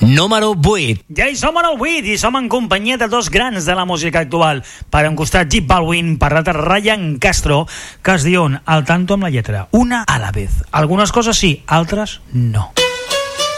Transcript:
Número 8. Ja hi som en el 8 i som en companyia de dos grans de la música actual. Per un costat J Balvin, per l'altre Ryan Castro, que es diuen al tanto amb la lletra, una a la vez. Algunes coses sí, altres no.